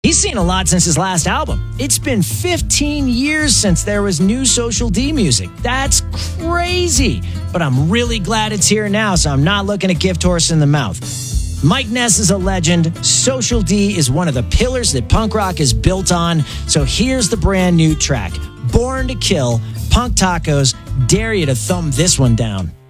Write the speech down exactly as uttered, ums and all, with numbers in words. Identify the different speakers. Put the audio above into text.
Speaker 1: He's seen a lot since his last album. It's been fifteen years since there was new Social D music. That's crazy. But I'm really glad it's here now, so I'm not looking a gift horse in the mouth. Mike Ness is a legend. Social D is one of the pillars that punk rock is built on. So here's the brand new track, Born to Kill. Punk Tacos dare you to thumb this one down.